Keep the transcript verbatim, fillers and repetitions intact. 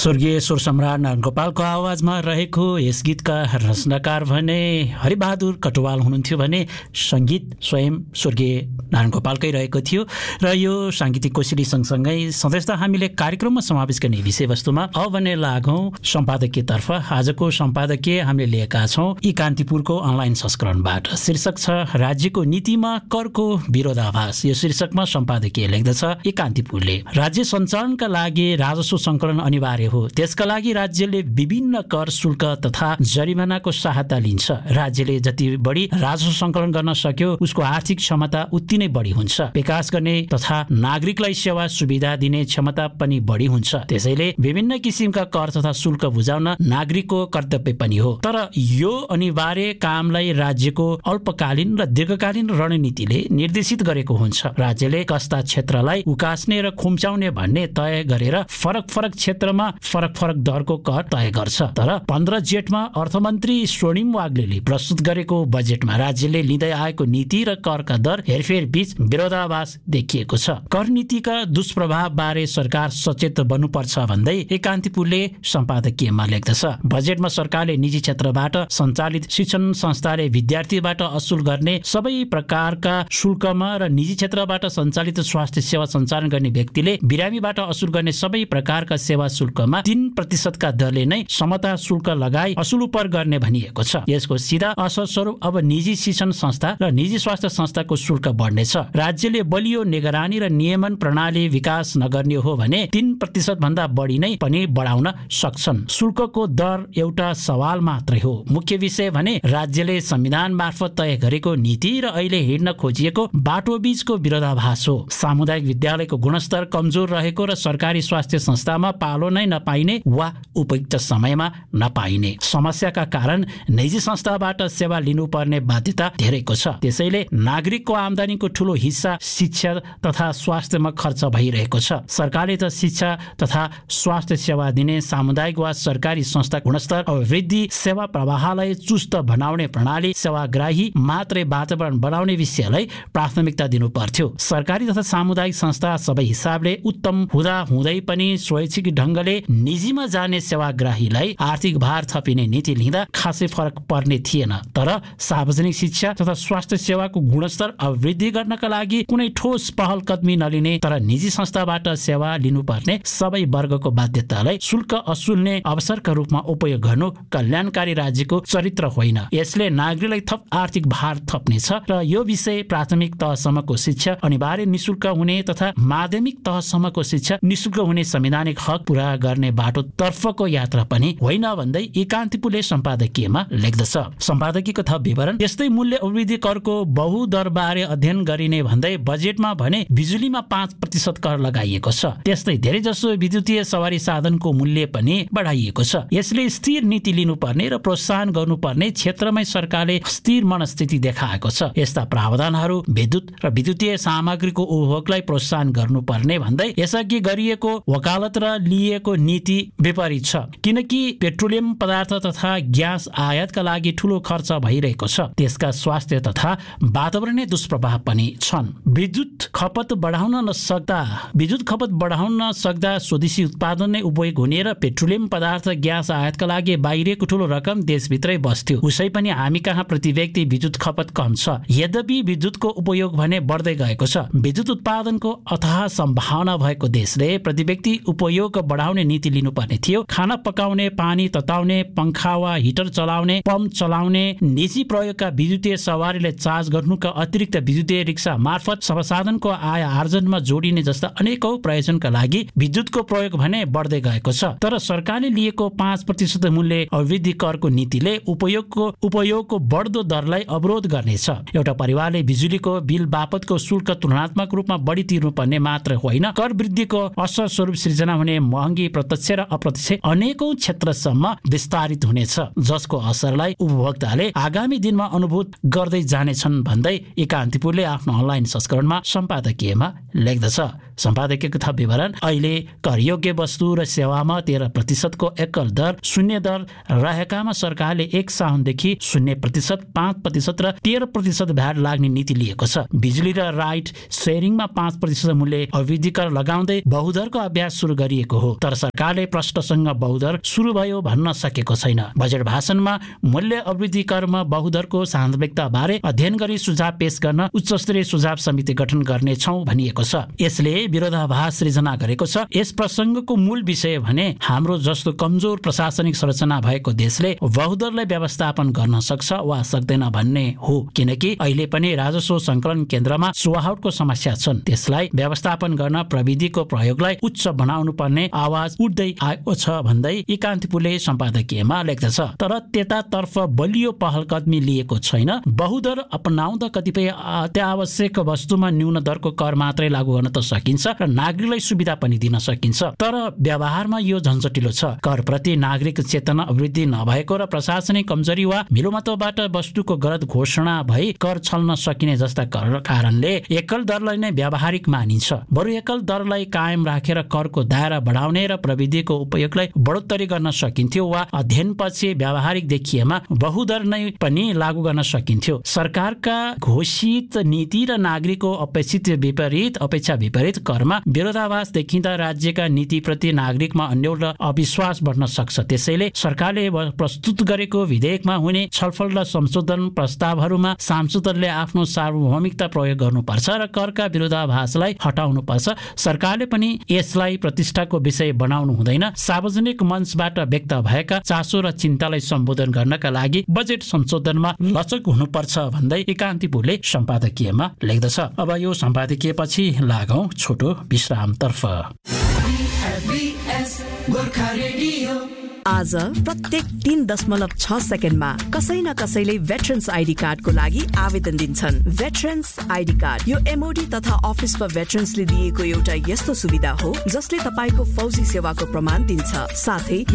स्वर्गीय स्वर सम्राट नारायण गोपालको आवाजमा रहेको यस गीतका रचनाकार भने हरिबहादुर कटुवाल हुनुहुन्थ्यो भने सङ्गीत स्वयं स्वर्गीय नारायण गोपालकै रहेको थियो। र यो साङ्गीतिक कोसेली सँगसँगै सधैँ त हामीले कार्यक्रममा समावेश गर्ने विषयवस्तुमा अब भने लागौँ सम्पादकीयतर्फ। आजको सम्पादकीय हामीले लिएका छौँ यी कान्तिपुरको अनलाइन संस्करणबाट। शीर्षक छ राज्यको नीतिमा करको विरोधाभास। यो शीर्षकमा सम्पादकीय लेख्दछ यी कान्तिपुरले राज्य सञ्चालनका लागि राजस्व सङ्कलन अनिवार्य हो। त्यसका लागि राज्यले विभिन्न कर शुल्क तथा जरिमानाको सहायता लिन्छ। राज्यले जति बढी राजस्व सङ्कलन गर्न सक्यो उसको आर्थिक क्षमता उति नै बढी हुन्छ। विकास गर्ने तथा नागरिकलाई सेवा सुविधा दिने क्षमता पनि बढी हुन्छ। त्यसैले विभिन्न किसिमका कर तथा शुल्क बुझाउन नागरिकको कर्तव्य पनि हो। तर यो अनिवार्य कामलाई राज्यको अल्पकालीन र दीर्घकालीन रणनीतिले निर्देशित गरेको हुन्छ। राज्यले कस्ता क्षेत्रलाई उकास्ने र खुम्चाउने भन्ने तय गरेर फरक फरक क्षेत्रमा फरक फरक दरको कर तय गर्छ। तर पन्ध्र जेठमा अर्थमन्त्री स्वर्णिम वाग्लेले प्रस्तुत गरेको बजेटमा राज्यले लिँदै आएको नीति र करका दर हेरफेर बीच विरोधाभास देखिएको छ। कर नीतिका दुष्प्रभाव बारे सरकार सचेत बन्नुपर्छ भन्दै एकान्तिपुरले सम्पादकीयमा लेख्दछ। बजेटमा सरकारले निजी क्षेत्रबाट सञ्चालित शिक्षण संस्थाले विद्यार्थीबाट असुल गर्ने सबै प्रकारका शुल्कमा र निजी क्षेत्रबाट सञ्चालित स्वास्थ्य सेवा सञ्चालन गर्ने व्यक्तिले बिरामीबाट असुल गर्ने सबै प्रकारका सेवा शुल्कमा तीन प्रतिशतका दरले नै समता शुल्क लगाई असुल उपर गर्ने भनिएको छ। यसको सिधा असर स्वरूप अब निजी शिक्षण संस्था र निजी स्वास्थ्य संस्थाको शुल्क बढ्नेछ। राज्यले बलियो निगरानी र नियमन प्रणाली विकास नगर्ने हो भने तीन प्रतिशत भन्दा बढी नै पनि बढाउन सक्छन्। शुल्कको दर एउटा सवाल मात्रै हो। मुख्य विषय भने राज्यले संविधान मार्फत तय गरेको नीति र अहिले हिँड्न खोजिएको बाटो बीचको विरोधाभास हो। सामुदायिक विद्यालयको गुणस्तर कमजोर रहेको र सरकारी स्वास्थ्य संस्थामा पालो नै नपाइने वा उपयुक्त समयमा नपाइने समस्याका कारण निजी संस्थाबाट सेवा लिनुपर्ने बाध्यता धेरैको छ। त्यसैले नागरिकको आमदानीको ठूलो हिस्सा शिक्षा तथा स्वास्थ्यमा खर्च भइरहेको छ। सरकारले त शिक्षा तथा स्वास्थ्य सेवा दिने सामुदायिक वा सरकारी संस्था गुणस्तर अभिवृद्धि सेवा प्रवाहलाई चुस्त बनाउने प्रणाली सेवाग्राही मात्रै वातावरण बनाउने विषयलाई प्राथमिकता दिनु पर्थ्यो। सरकारी तथा सामुदायिक संस्था सबै हिसाबले उत्तम हुँदा हुँदै पनि स्वैच्छिक ढङ्गले निजीमा जाने सेवाग्राहीलाई आर्थिक भार थपिने नीति लिँदा खासै फरक पर्ने थिएन। तर सार्वजनिक शिक्षा तथा स्वास्थ्य सेवाको गुणस्तर अभिवृद्धि गर्नका लागि कुनै ठोस पहल कदमी नलिने तर निजी संस्थाबाट सेवा लिनुपर्ने सबै वर्गको बाध्यतालाई शुल्क असुल्ने अवसरका रूपमा उपयोग गर्नु कल्याणकारी राज्यको चरित्र होइन। यसले नागरिकलाई थप आर्थिक भार थप्नेछ र यो विषय प्राथमिक तहसम्मको शिक्षा अनिवार्य निशुल्क हुने तथा माध्यमिक तहसम्मको शिक्षा निशुल्क हुने संवैधानिक हक पूरा गर्ने बाटो तर्फको यात्रा पनि होइन भन्दै एकान्तिपुरले सम्पादकीयमा लेख्दछ। सम्पादकीयको थप विवरण यस्तै मूल्य अभिवृद्धि करको बहुदरबारे अध्ययन गरिने भन्दै बजेटमा भने बिजुलीमा पाँच प्रतिशत कर लगाइएको छ। त्यस्तै धेरै जसो विद्युतीय सवारी साधनको मूल्य पनि बढाइएको छ। यसले स्थिर नीति लिनुपर्ने र प्रोत्साहन गर्नुपर्ने क्षेत्रमै सरकारले स्थिर मनस्थिति देखाएको छ। यस्ता प्रावधानहरू विद्युत र विद्युतीय सामग्रीको उपभोगलाई प्रोत्साहन गर्नुपर्ने भन्दै यसअघि गरिएको वकालत र लिएको नीति विपरीत छ। किनकि पेट्रोलियम पदार्थ तथा ग्यास आयातका लागि ठूलो खर्च भइरहेको छ। त्यसका स्वास्थ्य तथा वातावरणीय दुष्प्रभाव पनि छन्। विद्युत खपत बढाउन नसक्दा विद्युत खपत बढाउन नसक्दा स्वदेशी उत्पादन नै उपयोग हुने र पेट्रोलियम पदार्थ ग्यास आयातका लागि बाहिरको ठूलो रकम देशभित्रै बस्थ्यो। उसै पनि हामी कहाँ प्रति व्यक्ति विद्युत खपत कम छ। यद्यपि विद्युतको उपयोग भने बढ्दै गएको छ। विद्युत उत्पादनको अथाह सम्भावना भएको देशले प्रति व्यक्ति उपयोग बढाउने नीति लिनुपर्ने थियो। खाना पकाउने, पानी तताउने, पंखा वा हिटर चलाउने, पम्प चलाउने, निजी प्रयोगका विद्युतीय सवारीले चार्ज गर्नुका अतिरिक्त विद्युतीय रिक्सा मार्फत सबसाधनको आय आर्जनमा जोडिने जस्ता अनेकौं प्रयोजनका लागि विद्युतको प्रयोग भने बढ्दै गएको छ। तर सरकारले लिएको पाँच प्रतिशत मूल्य अभिवृद्धि करको नीतिले उपयोगको उपयोगको बढ्दो दरलाई अवरोध गर्नेछ। एउटा परिवारले बिजुलीको बिल बापतको शुल्क तुलनात्मक रूपमा बढी तिर्नुपर्ने मात्र होइन, कर वृद्धिको असर स्वरूप सृजना हुने महँगी प्रत्यक्ष र अप्रत्यक्ष अनेकौं क्षेत्रसम्म विस्तारित हुनेछ, जसको असरलाई उपभोक्ताले आगामी दिनमा अनुभूत गर्दै जानेछन् भन्दै एकान्तिपुरले आफ्नो अनलाइन संस्करणमा सम्पादकीयमा लेख्दछ। सम्पादकीयको थप विवरण अहिले करयोग्य वस्तु र सेवामा तेह्र प्रतिशतको एकल दर शून्य दर रहेकामा सरकारले एक साउनदेखि शून्य प्रतिशत पाँच प्रतिशत र तेह्र प्रतिशत भ्याट लाग्ने नीति लिएको छ। बिजुली र राइट सेयरिङमा पाँच प्रतिशत मूल्य अभिवृद्धि कर लगाउँदै बहुदरको अभ्यास सुरु गरिएको हो। तर काले प्रश्नसँग बहुदर सुरु भयो भन्न सकेको छैन। बजेट भाषणमा मूल्य अभिवृद्धि करमा बहुदरको सान्दर्भिकता बारे अध्ययन गरी सुझाव पेश गर्न उच्च स्तरीय सुझाव समिति गठन गर्नेछौँ भनिएको छ। यसले विरोधाभास सृजना गरेको छ। यस प्रसङ्गको मूल विषय भने हाम्रो जस्तो कमजोर प्रशासनिक संरचना भएको देशले बहुदरलाई व्यवस्थापन गर्न सक्छ वा सक्दैन भन्ने हो, किनकि अहिले पनि राजस्व संकलन केन्द्रमा सुहावटको समस्या छन्। त्यसलाई व्यवस्थापन गर्न प्रविधिको प्रयोगलाई उच्च बनाउनु पर्ने आवाज उठ्दै आएको छ भन्दै एकान्तिपुरले सम्पादकीयमा लेख्दछ। तर त्यतातर्फ बलियो पहल कदमी लिएको छैन। बहुदर अपनाउँदा कतिपय अत्यावश्यक वस्तुमा न्यून दरको कर मात्रै लागू गर्न त सकिन्छ र नागरिकलाई सुविधा पनि दिन सकिन्छ, तर व्यवहारमा यो झन्झटिलो छ। कर प्रति नागरिक चेतना अभिवृद्धि नभएको र प्रशासनिक कमजोरी वा मिलोमतोबाट वस्तुको गलत घोषणा भई कर छल्न सकिने जस्ता कारणले एकल दरलाई नै व्यावहारिक मानिन्छ। बरु एकल दरलाई कायम राखेर करको दायरा बढाउने र प्रविधिको उपयोगलाई बढोत्तरी गर्न सकिन्थ्यो वा अध्ययनपछि व्यावहारिक देखिएमा बहुदर नै पनि लागू गर्न सकिन्थ्यो। सरकारका घोषित नीति र नागरिकको अपेक्षित विपरीत अपेक्षा विपरीत करमा विरोधाभास देखिँदा राज्यका नीतिप्रति नागरिकमा अन्यल र अविश्वास बढ्न सक्छ। त्यसैले सरकारले प्रस्तुत गरेको विधेयकमा हुने छलफल र संशोधन प्रस्तावहरूमा सांसदहरूले आफ्नो सार्वभौमिकता प्रयोग गर्नुपर्छ र करका विरोधाभासलाई हटाउनुपर्छ। सरकारले पनि यसलाई प्रतिष्ठाको विषय बनाउनु हुँदैन। सार्वजनिक मञ्चबाट व्यक्त भएका चासो र चिन्तालाई सम्बोधन गर्नका लागि बजेट संशोधनमा लचक हुनुपर्छ भन्दै एकान्तिपुरले सम्पादकीयमा लेख्दछ। अब यो सम्पादकीयपछि लागौं छोटो विश्रामतर्फ। आज प्रत्येक तीन दशमलव छ सेकेन्डमा कसै न कसैले भेटरन्स आइडी कार्डको लागि आवेदन दिन्छन्। भेटरन्स आइडी कार्ड यो एमओडी तथा अफिस फर भेटरन्सले दिएको एउटा यस्तो सुविधा हो जसले तपाईको फौजी सेवाको प्रमाण दिन्छ, साथै